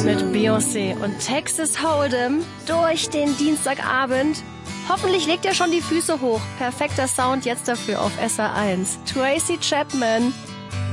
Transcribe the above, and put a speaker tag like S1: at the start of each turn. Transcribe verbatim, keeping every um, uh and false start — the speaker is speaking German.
S1: mit Beyoncé und Texas Hold'em durch den Dienstagabend. Hoffentlich legt ihr schon die Füße hoch. Perfekter Sound jetzt dafür auf S R eins. Tracy Chapman.